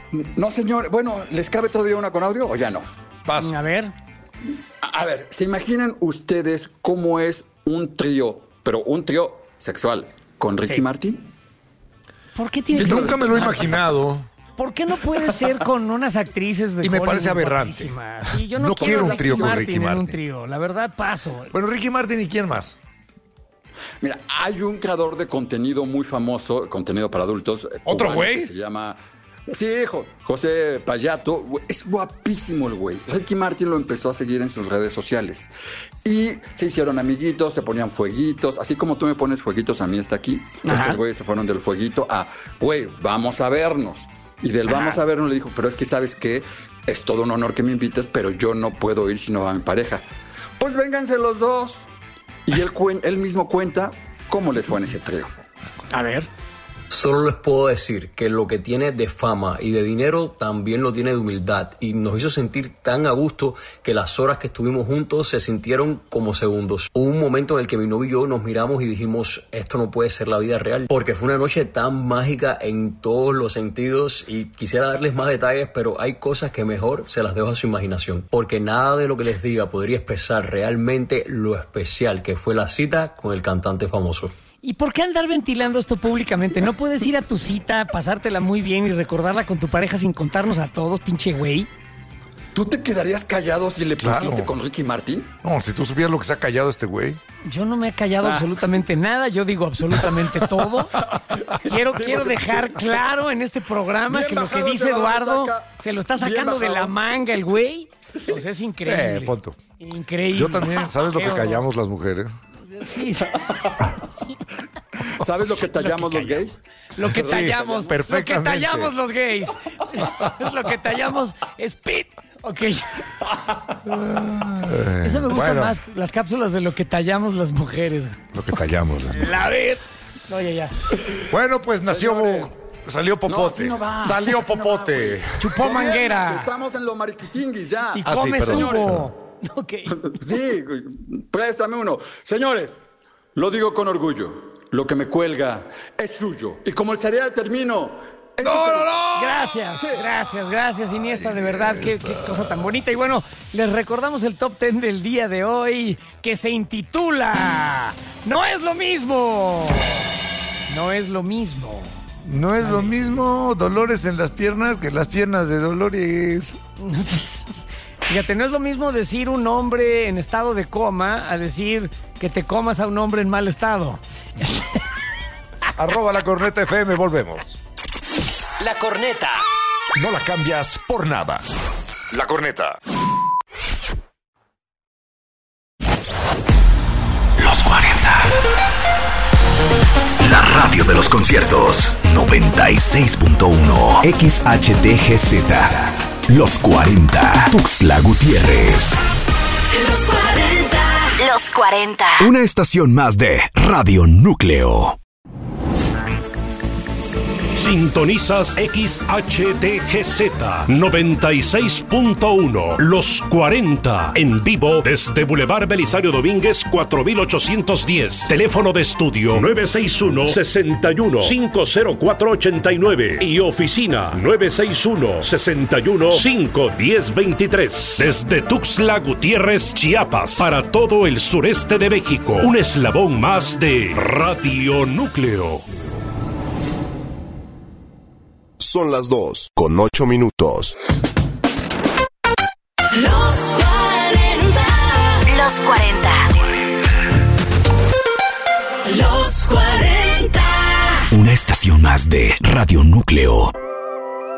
No, señor. Bueno, ¿les cabe todavía una con audio o ya no? Paso. A ver. A ver, ¿se imaginan ustedes cómo es un trío, pero un trío sexual, con Ricky Martin? ¿Por qué tienes Sí, que nunca me lo he imaginado. ¿Por qué no puede ser con unas actrices de Y me Hollywood parece aberrante. guapísimas? Sí, yo no No quiero un trío con Ricky en un Martin. trío. La verdad, paso. Bueno, Ricky Martin, ¿y quién más? Mira, hay un creador de contenido muy famoso, contenido para adultos. ¿Otro cubano, güey? que se llama... Sí, José Payato. Es guapísimo el güey. Ricky Martin lo empezó a seguir en sus redes sociales. Y se hicieron amiguitos, se ponían fueguitos. Así como tú me pones fueguitos, a mí está aquí. Ajá. Estos güeyes se fueron del fueguito a, güey, vamos a vernos. Y del vamos a vernos le dijo, pero es que ¿sabes qué? Es todo un honor que me invites, pero yo no puedo ir si no va mi pareja. Pues vénganse los dos. Y él mismo cuenta cómo les fue en ese trío. A ver. Solo les puedo decir que lo que tiene de fama y de dinero también lo tiene de humildad, y nos hizo sentir tan a gusto que las horas que estuvimos juntos se sintieron como segundos. Hubo un momento en el que mi novio y yo nos miramos y dijimos, esto no puede ser la vida real, porque fue una noche tan mágica en todos los sentidos, y quisiera darles más detalles, pero hay cosas que mejor se las dejo a su imaginación, porque nada de lo que les diga podría expresar realmente lo especial que fue la cita con el cantante famoso. ¿Y por qué andar ventilando esto públicamente? ¿No puedes ir a tu cita, pasártela muy bien y recordarla con tu pareja sin contarnos a todos, pinche güey? ¿Tú te quedarías callado si le pusiste con Ricky Martin? No, si tú supieras lo que se ha callado este güey. Yo no me he callado absolutamente nada, yo digo absolutamente todo. Quiero dejar claro en este programa que lo que dice Eduardo se lo está sacando de la manga el güey. Pues es increíble. Punto. Increíble. Yo también, ¿sabes lo que callamos las mujeres? Sí. ¿Sabes lo que tallamos los gays? Lo que tallamos, perfectamente. Lo que tallamos los gays. Es lo que tallamos es pit. Ok. Eso me gusta más, las cápsulas de lo que tallamos las mujeres. Lo que tallamos las mujeres. La ver. No, ya. Bueno, pues salió popote. No, así no va. Salió Así no popote. va, Chupó manguera. Estamos en lo mariquitinguis ya. Y Ah, sí, comes perdón. tubo. Ok. Sí, préstame uno. Señores, lo digo con orgullo. Lo que me cuelga es suyo. Y como el cereal termino... ¡No! Gracias, Iniesta, de verdad, qué cosa tan bonita. Y bueno, les recordamos el top 10 del día de hoy, que se intitula No es lo mismo. No es lo mismo. No es lo mismo dolores en las piernas que las piernas de Dolores. Fíjate, no es lo mismo decir un hombre en estado de coma a decir que te comas a un hombre en mal estado. @ La Corneta FM, volvemos. La Corneta. No la cambias por nada. La Corneta. Los 40. La radio de los conciertos. 96.1 XHTGZ. Los 40. Tuxtla Gutiérrez. Los 40. Los 40. Una estación más de Radio Núcleo. Sintonizas XHTGZ 96.1 Los 40 en vivo desde Boulevard Belisario Domínguez 4810. Teléfono de estudio 961-61-50489 y oficina 961-61-51023. Desde Tuxtla Gutiérrez, Chiapas, para todo el sureste de México. Un eslabón más de Radio Núcleo. Son las 2:08. Los 40. Los 40. Los 40. Una estación más de Radio Núcleo.